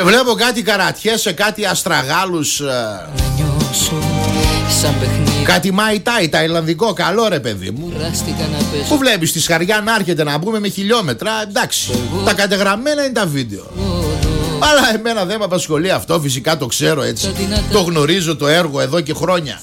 Βλέπω κάτι καρατιές σε κάτι αστραγάλους, κάτι μαϊτάι, ταϊλανδικό, καλό ρε παιδί μου. Που βλέπεις τη Σχαριά να έρχεται να πούμε με χιλιόμετρα. Εντάξει, τα κατεγραμμένα είναι τα βίντεο. Αλλά εμένα δεν με απασχολεί αυτό, φυσικά το ξέρω έτσι. Το γνωρίζω το έργο εδώ και χρόνια.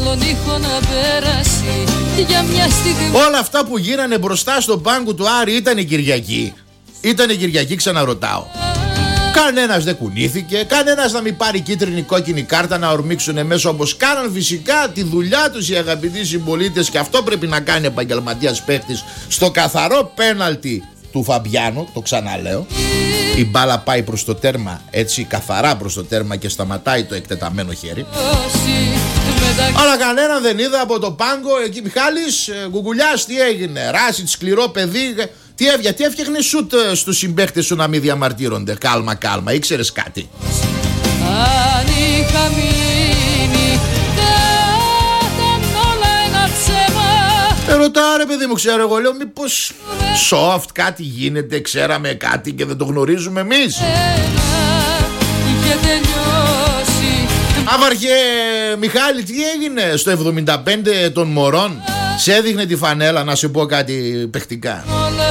Όλα αυτά που γίνανε μπροστά στον πάγκο του Άρη ήτανε Κυριακή. Ήτανε Κυριακή, ξαναρωτάω. Κανένας δεν κουνήθηκε, κανένας να μην πάρει κίτρινη κόκκινη κάρτα να ορμήξουνε μέσα, όπως κάναν φυσικά τη δουλειά τους οι αγαπητοί συμπολίτες. Και αυτό πρέπει να κάνει επαγγελματίας παίκτης στο καθαρό πέναλτι του Φαμπιάνο, το ξαναλέω. Η μπάλα πάει προς το τέρμα, έτσι καθαρά προς το τέρμα, και σταματάει το εκτεταμένο χέρι. Αλλά κανέναν δεν είδα από το πάγκο εκεί. Μιχάλης Γκουγκουλιάς, τι έγινε? Ράσιτ, σκληρό παιδί. Τι έφτιαχνε σουτ στους συμπαίκτες σου να μην διαμαρτύρονται? Κάλμα, ήξερες κάτι? Αν είχα μείνει, ήταν όλα ένα ψέμα. Ρωτάω ρε παιδί μου, ξέρω εγώ, λέω μήπως soft κάτι γίνεται, ξέραμε κάτι και δεν το γνωρίζουμε εμείς. Είχε τελειώσει. Άβαρχε Μιχάλη, τι έγινε στο 75 των μωρών? Σε έδειχνε τη φανέλα, να σου πω κάτι παιχτικά.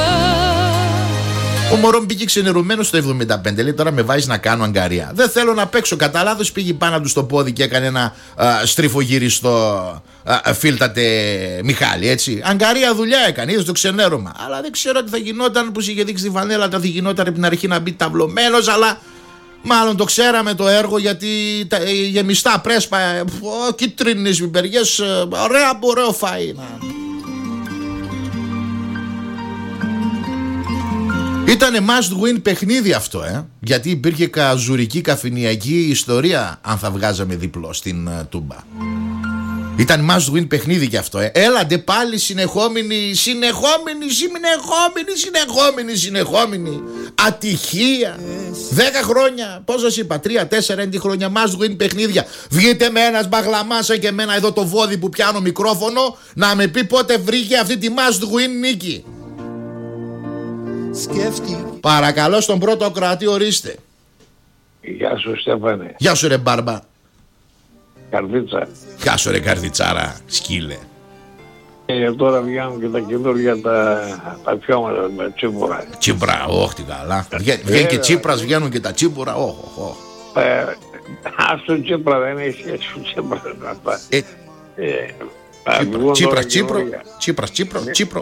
Ο Μωρόν πήγε ξενερωμένο στο 75. Λέει τώρα με βάζεις να κάνω αγκαρία. Δεν θέλω να παίξω. Κατά λάθος πήγε πάνω του στο πόδι και έκανε ένα στριφογύριστο φίλτατε Μιχάλη, έτσι. Αγκαρία δουλειά έκανε, είδες το ξενέρωμα. Αλλά δεν ξέρω τι θα γινόταν που είχε δείξει τη φανέλα. Θα γινόταν από την αρχή να μπει ταυλωμένος. Αλλά μάλλον το ξέραμε το έργο, γιατί οι γεμιστά πρέσπα, κίτρινες πιπεριές, ωραίο φαΐ. Ήτανε must win παιχνίδι αυτό, γιατί υπήρχε καζουρική καφενειακή ιστορία αν θα βγάζαμε διπλό στην Τούμπα. Ήταν must win παιχνίδι κι αυτό, Έλαντε πάλι συνεχόμενη ατυχία. 10 χρόνια, πώς σας είπα, 3-4 είναι τη χρόνια must win παιχνίδια. Βγείτε με ένας μπαγλαμάσα και εμένα εδώ το βόδι που πιάνω μικρόφωνο να με πει πότε βρήκε αυτή τη must win νίκη. Παρακαλώ στον πρώτο ακροατή, ορίστε. Γεια σου Στέφανε. Γεια σου ρε Μπάρμπα. Καρδίτσα. Γεια σου ρε καρδιτσάρα, σκύλε. Τώρα βγαίνουν και τα καινούργια τα πιώματα με τσίπουρα. Τσίπουρα, όχι τι καλά. Βγαίνει και Τσίπρας, βγαίνουν και τα τσίπουρα, όχι. Ας το Τσίπρα δεν έχει σχέση με Τσίπρα. Τσίπρο.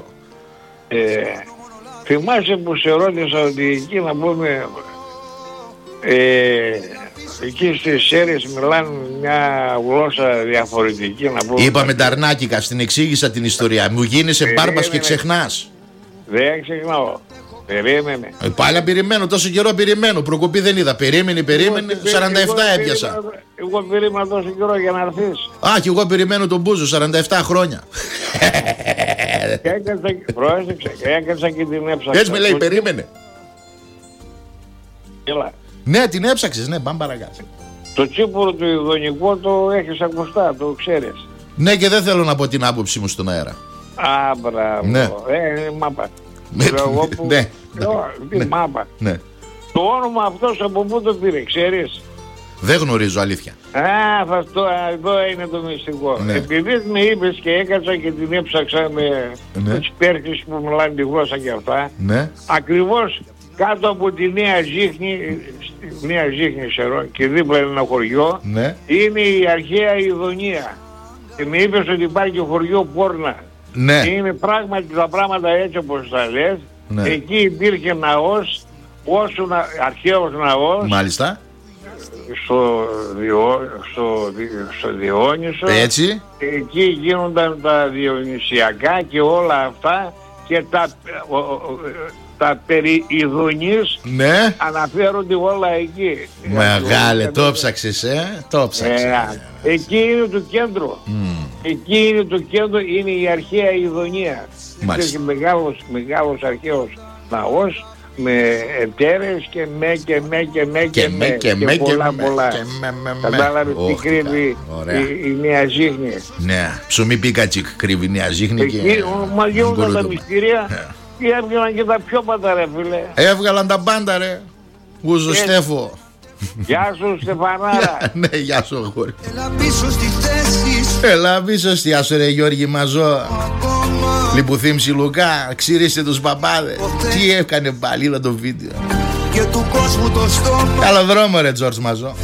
Θυμάσαι που σε ρώτησα ότι εκεί να πούμε εκεί στις Σέρρες μιλάνε μια γλώσσα διαφορετική, να πούμε. Είπαμε ταρνάκικα, στην εξήγησα την ιστορία. Μου γίνεσαι Μπάρμπας και ξεχνάς. Δεν ξεχνάω. Περίμενε. Πάλι περιμένω, τόσο καιρό περιμένω. Προκοπή δεν είδα. Περίμενε. 47 έπιασα. Εγώ περίμενα τόσο καιρό για να έρθεις. Και εγώ περιμένω τον Μπούζο 47 χρόνια. Έκατσα και την έψαξα. Έτσι με λέει, περίμενε. Έλα. Ναι, την έψαξες, ναι, πάμε παρακάτω. Το τσίπουρο του ειδονικό το έχεις ακουστά, το ξέρεις. Ναι, και δεν θέλω να πω την άποψή μου στον αέρα. Μπράβο. Ναι. Μάπα. Μάπα. Ναι. Το όνομα αυτός από πού το πήρε, ξέρεις? Δεν γνωρίζω, αλήθεια. Εδώ είναι το μυστικό. Ναι. Επειδή με είπες και έκατσα και την έψαξα με τους πέρχες που μιλάνε τη γλώσσα και αυτά, ακριβώς κάτω από τη Νέα Ζύχνη και δίπλα είναι ένα χωριό, είναι η αρχαία Ιδονία. Και με είπες ότι υπάρχει χωριό Πόρνα. Ναι. Είναι πράγματι τα πράγματα έτσι όπως τα λες. Εκεί υπήρχε ναός, αρχαίος ναός. Μάλιστα. Στο Διόνυσο. Έτσι. Εκεί γίνονταν τα διονυσιακά και όλα αυτά, και τα περί Ιδονής αναφέρονται όλα εκεί. Μεγάλε, το ψάξες, το ψάξες. Εκεί είναι το κέντρο. Εκεί είναι το κέντρο, είναι η αρχαία Ιδονία. Υπήρχε μεγάλος αρχαίος ναός με εταίρες και πολλά. Κατάλαβε τι κρύβει η Νέα Ζύχνη. Ναι, ψωμί πίκατσικ κρύβει η Νέα Ζύχνη. Εκεί μα γίνονταν τα μυστήρια και έβγαλαν και τα πιο πάντα ρε φίλε. Έβγαλαν τα πάντα ρε. Γουζοστέφο. Γεια σου Στεφανάρα. Ναι, γεια σου αγόρι. Έλα πίσω στη άσο ρε Γιώργη Μαζό. Λιποθύμψη Λουκά. Ξυρίστε τους παπάδες. Τι έκανε πάλι, είδα το βίντεο. Καλό δρόμο ρε Τζορτζ Μαζό.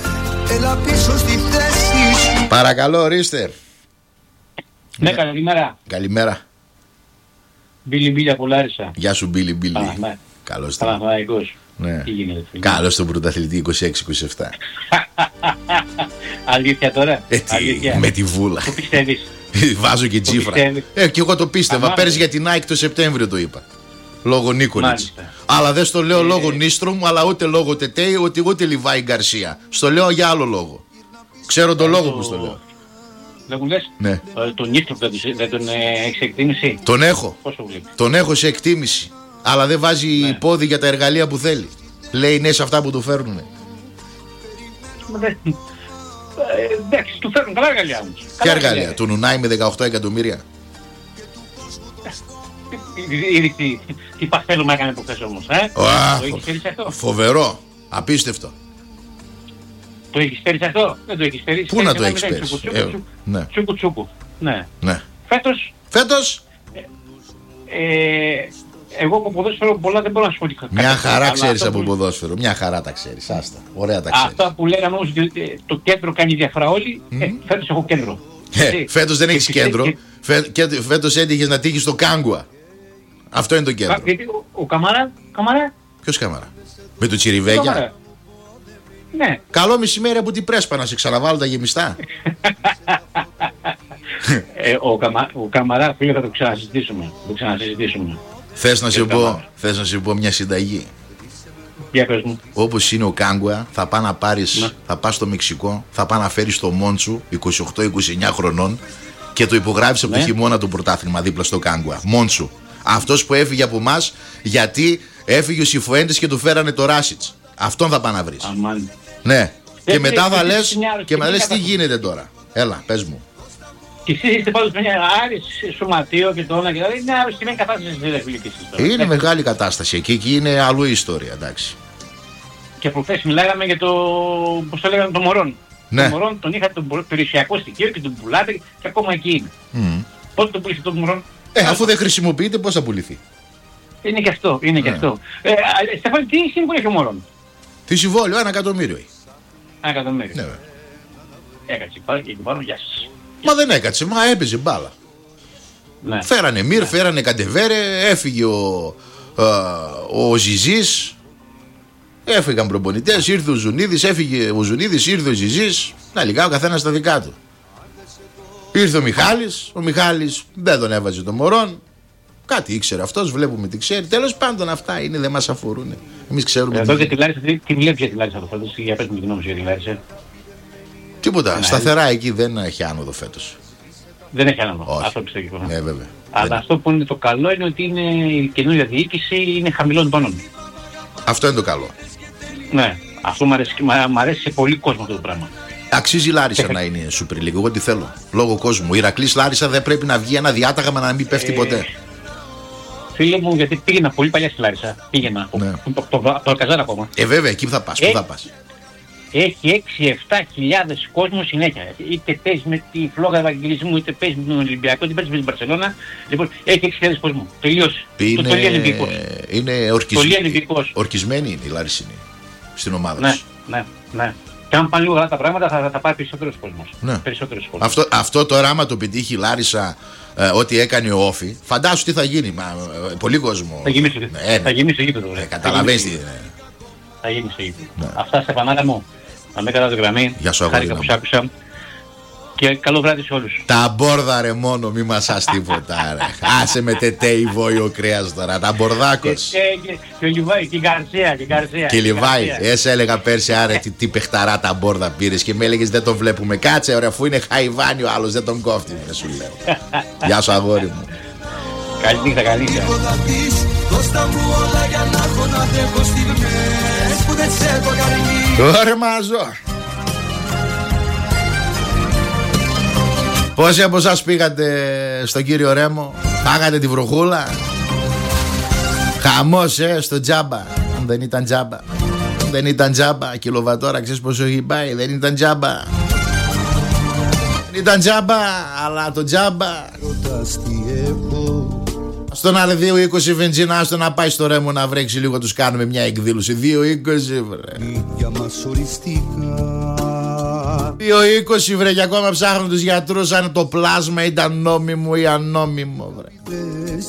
Παρακαλώ, ορίστε. Ναι, καλημέρα. Καλημέρα. Μπίλι από Λάρισα. Γεια σου Μπίλι. Καλώς το. Ναι. Καλώς τον πρωταθλητή 26-27. Αλήθεια τώρα. Αλήθεια. Με τη βούλα. Πού πιστεύεις? Βάζω και τσίφρα. Και εγώ το πίστευα. Πέρυσι για την ΑΕΚ το Σεπτέμβριο το είπα. Λόγω Νίκολιτς. Αλλά δεν στο λέω λόγω Νίστρομ, αλλά ούτε λόγω Τετέι, ούτε Λιβάη Γκαρσία. Στο λέω για άλλο λόγο. Ξέρω το λόγο που στο λέω. Δεν μου λες? Ναι. Τον Νίστρομ δεν τον έχεις εκτίμηση? Τον έχω. Πόσο βλέπεις? Τον έχω σε εκτίμηση. Αλλά δεν βάζει πόδι για τα εργαλεία που θέλει. Λέει ναι σε αυτά που του φέρνουνε. Εντάξει, του φέρνουν καλά εργαλεία όμως. Ποια εργαλεία? Του Νουνάι με 18 εκατομμύρια. Ήδη τι παχτέλωμα έκανε από χθες όμως, Το έχεις φέρει αυτό? Φοβερό, απίστευτο. Το έχεις φέρει αυτό? Δεν το έχεις φέρει. Πού να το έχεις φέρει? Τσούκου. Ναι. Φέτος? Εγώ από ποδόσφαιρο πολλά δεν μπορώ να σου πω. Μια χαρά ξέρεις από ποδόσφαιρο. Μια χαρά τα ξέρεις. Άστα. Ωραία τα ξέρεις. Αυτά που λέγαμε όμως ότι το κέντρο κάνει διαφορά όλοι. Φέτος έχω κέντρο. Φέτος δεν έχεις κέντρο. Φέτος έτυχες να τύχεις στο Κάγκουα. Αυτό είναι το κέντρο. Ο Καμάρα. Ποιος Καμάρα? Με το Τσιριβέγια. Ναι. Καλό μεσημέρι από την Πρέσπα, να σε ξαναβάλω τα γεμιστά. Ο Καμαρά, φίλε, θα το ξανασυζητήσουμε. Θες να σε πω μια συνταγή? Για πες μου. Όπως είναι ο Κάγκουα, θα πας να πάρεις, θα πας στο Μεξικό, θα πας να φέρεις το Μόντσου 28-29 χρονών και το υπογράφεις από το χειμώνα το πρωτάθλημα δίπλα στο Κάγκουα. Μόντσου. Αυτός που έφυγε από εμάς γιατί έφυγε ο Σιφουέντες και του φέρανε το Ράσιτς. Αυτόν θα πας να βρεις. Ναι. Και μετά θα λες, τι γίνεται τώρα. Έλα, πες μου. Και εσείς είστε πάντως μια άλλη σωματείο και το όλα και δηλαδή είναι αρρωστημένη κατάσταση στις φιλικές ιστορίες. Είναι μεγάλη κατάσταση εκεί είναι αλλού η ιστορία, εντάξει. Και προχθές μιλάγαμε για το, πώς το λέγανε, το Μωρόν. Ναι. Το Μωρόν τον είχατε τον περιουσιακό στοιχείο και τον πουλάτε και ακόμα εκεί είναι. Πότε τον πουλήσετε τον Μωρόν? Αφού δεν χρησιμοποιείται πώς θα πουληθεί? Είναι και αυτό, Στέφανη, τι συμβόλαιο έχει ο Μωρόν? Τι συμβόλαιο? 1 εκατομμύριο. 1 εκατομμύριο. Ναι. Έκατσε εκεί πάνω, γεια σας. Μα δεν έκατσε, έπαιζε μπάλα. Ναι. Φέρανε Μυρ, φέρανε Καντεβέρε, έφυγε ο Ζιζής, έφυγαν προπονητές, ήρθε ο Ζουνίδης, έφυγε ο Ζουνίδης, ήρθε ο Ζιζής, να λιγά ο καθένας τα δικά του. Ήρθε ο Μιχάλης δεν τον έβαζε το Μωρόν, κάτι ήξερε αυτός, βλέπουμε τι ξέρει, τέλος πάντων αυτά είναι, δεν μας αφορούν. Εμείς ξέρουμε. Εδώ και τη Λάρισα, τι βλέπεις για τη Λάρισα το φέτος, για πες μου την γνώμη για τη Λάρισα? Τίποτα. Σταθερά εκεί δεν έχει άνοδο φέτος. Δεν έχει άνοδο. Αυτό πιστεύω. Ναι, βέβαια. Αλλά αυτό που είναι το καλό είναι ότι είναι η καινούργια διοίκηση είναι χαμηλών πάνων. Αυτό είναι το καλό. Ναι. Αυτό μου αρέσει σε πολύ κόσμο αυτό το πράγμα. Αξίζει η Λάρισα να είναι Super League. Εγώ τι θέλω. Λόγω κόσμου. Η Ηρακλής Λάρισα δεν πρέπει να βγει ένα διάταγμα να μην πέφτει ποτέ. Φίλε μου, γιατί πήγαινα πολύ παλιά στη Λάρισα. Πήγαινα. Ναι. Το Αλκαζάρ ακόμα. Βέβαια, εκεί θα πας. Πού θα πας? Έχει 6-7 χιλιάδες κόσμο συνέχεια. Είτε παίζει με τη Φλόγα Ευαγγελισμού, είτε παίζει με τον Ολυμπιακό, είτε παίζει με την Μπαρσελόνα. Λοιπόν, έχει 6.000 κόσμο. Τελείωσε. Το πολύ ανεβικός. Είναι ορκισμένη είναι η Λάρισινή στην ομάδα τους. Ναι. Και αν πάνε λίγο καλά τα πράγματα θα πάει περισσότερος κόσμος. Ναι. Περισσότερος κόσμος. Αυτό τώρα άμα το πετύχει η Λάρισα, ό,τι έκανε ο Όφη, φαντάσου τι θα γίνει. Πολύ κόσμο. Θα γίνει στο γήπεδο. Καταλαβαίνεις τι. Θα γίνει στο γήπεδο. Αυτά Στεφανάρα μου. Να με κατά τη γραμμή. Γεια σου, χάρηκα που σ' άκουσα. Και καλό βράδυ σε όλους. Τα μπόρδα ρε μόνο, μη μασάς τίποτα ρε. Άσε με Τετέι βόλιο κρέας τώρα, τα μπορδάκος. Και ο Λιβάη, και η Γκαρσία. Και Λιβάη, έλεγα πέρσι άρε τι παιχταρά τα μπόρδα πήρες και με έλεγες δεν τον βλέπουμε. Κάτσε ωραία, αφού είναι χαϊβάνι ο άλλος δεν τον κόφτει, δεν σου λέω. Γεια σου αγόρι μου. Καλή νύχτα, καλή νύχτα. Ωραία μαζό. Πόσοι από εσάς πήγατε στον κύριο Ρέμο? Πάγατε τη βροχούλα? Χαμός στο τζάμπα. Αν δεν ήταν τζάμπα. Δεν ήταν τζάμπα. Κιλοβατόρα, ξέρεις πόσο έχει πάει? Δεν ήταν τζάμπα. Δεν ήταν τζάμπα, αλλά το τζάμπα. Στον άρε 2,20 βενζίνα, άστο να πάει στο Ρέμο να βρέξει λίγο, τους κάνουμε μια εκδήλωση. 2,20 βρε. 2,20 βρε, και ακόμα ψάχνουν τους γιατρούς αν το πλάσμα ήταν νόμιμο ή ανόμιμο βρε.